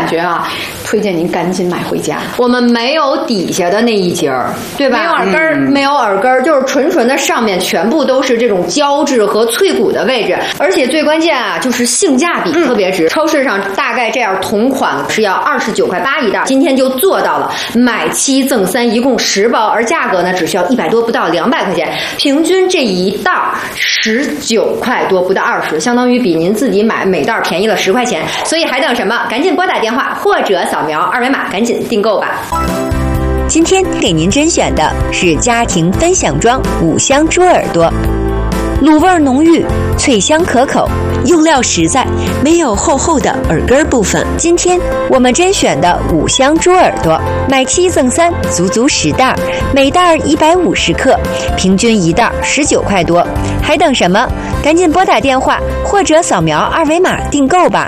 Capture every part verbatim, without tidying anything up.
觉啊，推荐您赶紧买回家。我们没有底下的那一节儿，对吧？没有耳根儿、嗯，没有耳根儿，就是纯纯的上面全部都是这种胶质和脆骨的位置，而且最关键啊，就是性价比特别值。嗯、超市上大概这样同款是要二十九块八一袋，今天就做到了买七赠三，一共十包，而价格呢只需要一百多，不到两百块钱，平均这一袋十九块多，不到二十，相当于比您自己买每袋便宜了十块钱。所以还等什么？赶紧拨打电话或者扫描二维码，赶紧订购吧。 今天给您甄选的是家庭分享装五香猪耳朵，卤味浓郁，脆香可口，用料实在，没有厚厚的耳根部分。今天我们甄选的五香猪耳朵，买七赠三，足足十袋，每袋一百五十克，平均一袋十九块多。还等什么？赶紧拨打电话或者扫描二维码订购吧。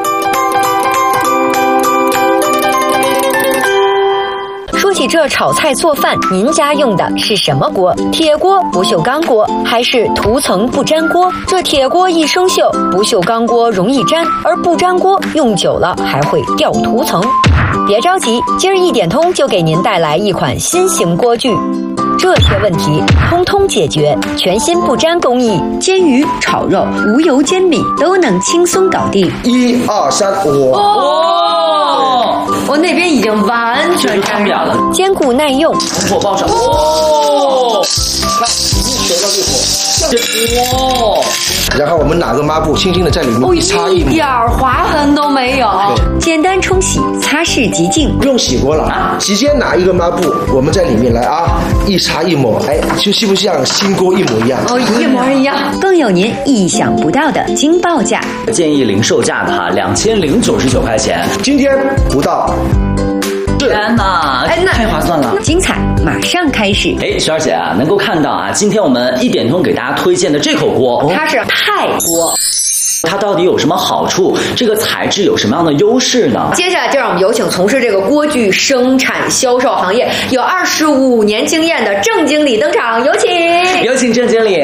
说起这炒菜做饭，您家用的是什么锅？铁锅、不锈钢锅，还是涂层不粘锅？这铁锅易生锈，不锈钢锅容易粘，而不粘锅用久了还会掉涂层。别着急，今儿一点通就给您带来一款新型锅具，这些问题通通解决，全新不粘工艺，煎鱼、炒肉、无油煎饼都能轻松搞定。 一二三，我哦，我那边已经完全粘上了， 坚固耐用， 火爆炒哦， 看一旋到这火， 哇！ 然后我们拿个抹布轻轻的在里面一擦一抹， 一点划痕都没有， 简单冲洗，擦拭即净， 不用洗锅了啊！直接拿一个抹布，我们在里面来啊，一擦一抹，哎，就是不是像新锅一模一样？ 哦，一模一样， 更有您意想不到的惊报价， 建议零售价的哈，两千零九十九块钱， 今天不到。 天哪，哎，那太划算了！ 精彩马上开始。 哎，雪儿姐啊，能够看到啊，今天我们一点通给大家推荐的这口锅， 它是钛锅。 它到底有什么好处？这个材质有什么样的优势呢？ 接下来就让我们有请从事这个锅具生产销售行业有二十五年经验的郑经理登场，有请。 有请郑经理。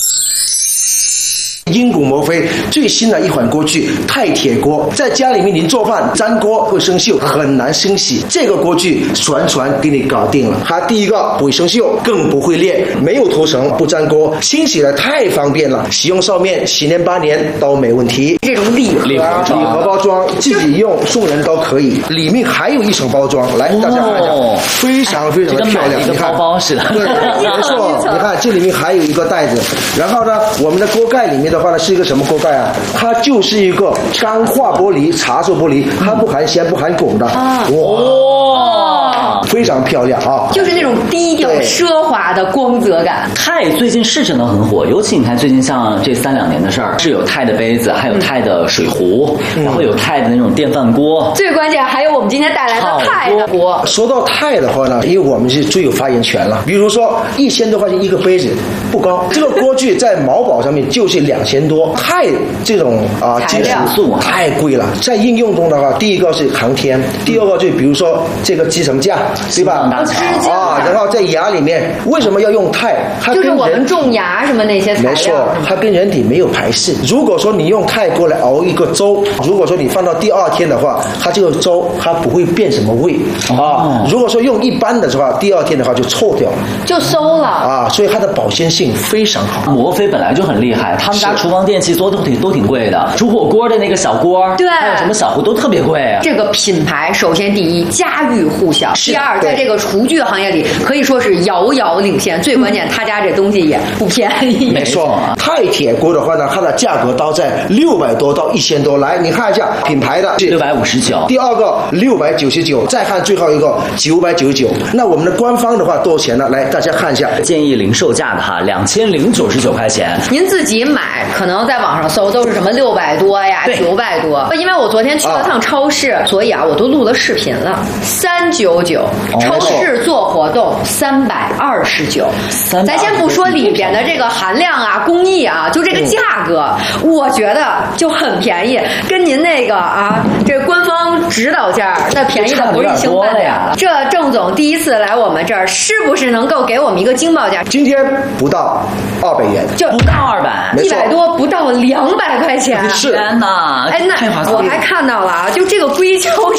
因古摩飞最新的一款锅具钛铁锅，在家里面您做饭粘锅会生锈，很难清洗，这个锅具全全给你搞定了。它第一个不会生锈，更不会裂，没有涂层，不粘锅，清洗的太方便了，使用寿命十年八年都没问题。 这种礼盒礼盒礼盒包装自己用送人都可以，里面还有一层包装，来大家看一下，哦、非常非常的漂亮， 一个包包似的。 对，没错，你看这里面还有一个袋子，然后呢，我们的锅盖里面的话呢是一个什么锅盖啊？它就是一个钢化玻璃、茶色玻璃，它不含铅不含汞的。啊、哇，非常漂亮啊！ 就是那种低调奢华的光泽感。 钛最近是真的很火，尤其你看最近像这三两年的事儿，是有钛的杯子，还有钛的水壶，嗯、然后有钛的那种电饭锅。 最关键还有我们今天带来的钛的锅。 说到钛的话呢，因为我们是最有发言权了。比如说一千多块钱一个杯子不高，这个锅具在毛宝上面就是两千多。钛这种啊金属太贵了，在应用中的话，第一个是航天，第二个就比如说这个支撑架，对吧？啊，然后在牙里面为什么要用钛？它就是我们种牙什么那些材料。 没错，它跟人体没有排斥。如果说你用钛锅来熬一个粥，如果说你放到第二天的话，它这个粥它不会变什么味啊。如果说用一般的话，第二天的话就臭掉了， 就馊了啊。所以它的保鲜性非常好。 摩飞本来就很厉害，他们家厨房电器做的都挺都挺贵的，煮火锅的那个小锅， 对， 还有什么小壶都特别贵啊。 这个品牌首先第一家喻户晓，第二在这个厨具行业里可以说是遥遥领先。最关键，他家这东西也不便宜。 没错，钛铁锅的话呢，它的价格都在六百多到一千多。来，你看一下品牌的六百五十九， 第二个六百九十九，再看最后一个九百九十九。那我们的官方的话多少钱呢？来，大家看一下， 建议零售价的哈，两千零九十九块钱。 您自己买，可能在网上搜都是什么六百多呀、九百多。因为我昨天去了趟超市，啊、所以啊，我都录了视频了。三九九，超市做活动三百二十九。咱先不说里边的这个含量啊、工艺啊，就这个价格，嗯、我觉得就很便宜，跟您那个啊，这官方指导价那便宜的不是一星半两了。这郑总第一次来我们这儿，是不是能够给我们一个惊报价？ 今天不到二百元， 就不到二百， 一百多不到两百块钱。 是天哪！ 哎，那我还看到了啊，就这个硅胶